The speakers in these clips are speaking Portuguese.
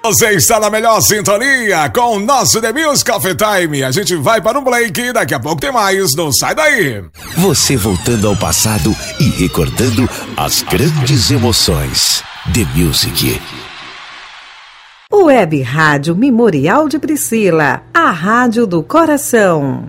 Você está na melhor sintonia com o nosso The Music Coffee Time. A gente vai para um break e daqui a pouco tem mais. Não sai daí. Você voltando ao passado e recordando as grandes emoções. The Music. Web Rádio Memorial de Priscila, a rádio do coração.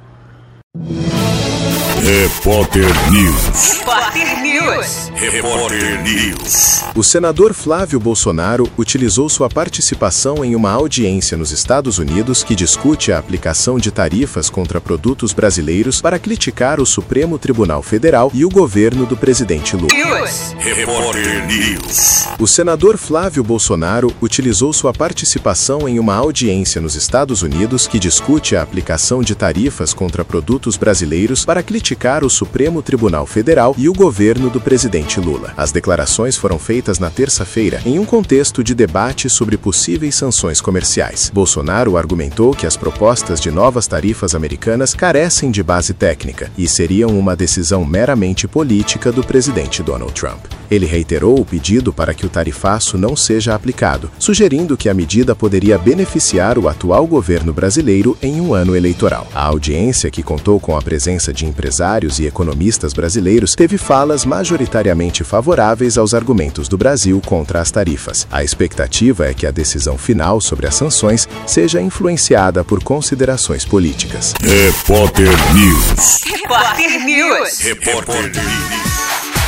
Repórter News. Repórter News. Repórter News. O senador Flávio Bolsonaro utilizou sua participação em uma audiência nos Estados Unidos que discute a aplicação de tarifas contra produtos brasileiros para criticar o Supremo Tribunal Federal e o governo do presidente Lula. Repórter News. O senador Flávio Bolsonaro utilizou sua participação em uma audiência nos Estados Unidos que discute a aplicação de tarifas contra produtos brasileiros para criticar o Supremo Tribunal Federal e o governo do presidente Lula. As declarações foram feitas na terça-feira em um contexto de debate sobre possíveis sanções comerciais. Bolsonaro argumentou que as propostas de novas tarifas americanas carecem de base técnica e seriam uma decisão meramente política do presidente Donald Trump. Ele reiterou o pedido para que o tarifaço não seja aplicado, sugerindo que a medida poderia beneficiar o atual governo brasileiro em um ano eleitoral. A audiência, que contou com a presença de empresários e economistas brasileiros, teve falas majoritariamente favoráveis aos argumentos do Brasil contra as tarifas. A expectativa é que a decisão final sobre as sanções seja influenciada por considerações políticas. Repórter News. Repórter News. Repórter News.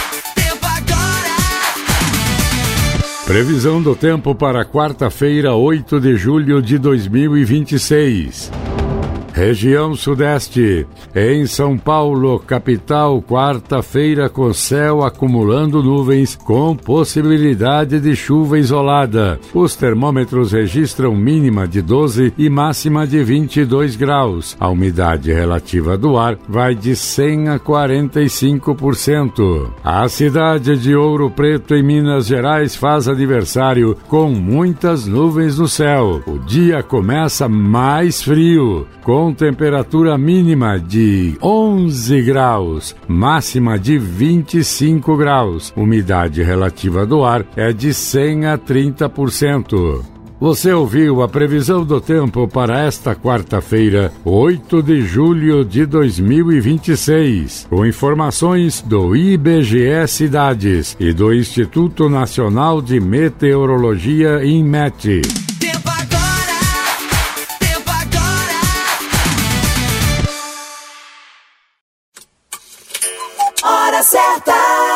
Previsão do tempo para quarta-feira, 8 de julho de 2026. Região Sudeste. Em São Paulo, capital, quarta-feira com céu acumulando nuvens com possibilidade de chuva isolada. Os termômetros registram mínima de 12 e máxima de 22 graus. A umidade relativa do ar vai de 100 a 45%. A cidade de Ouro Preto, em Minas Gerais, faz aniversário com muitas nuvens no céu. O dia começa mais frio, com temperatura mínima de 11 graus, máxima de 25 graus. Umidade relativa do ar é de 100 a 30%. Você ouviu a previsão do tempo para esta quarta-feira, 8 de julho de 2026, com informações do IBGE Cidades e do Instituto Nacional de Meteorologia, INMET. Hora certa.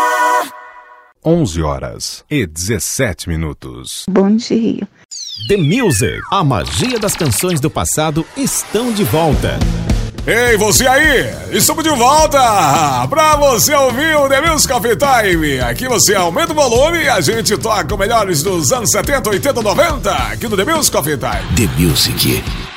11h17. Bom dia. The Music. A magia das canções do passado estão de volta. Ei, você aí! Estamos de volta pra você ouvir o The Music Coffee Time. Aqui você aumenta o volume e a gente toca o melhores dos anos 70, 80, 90 aqui no The Music Coffee Time. The Music.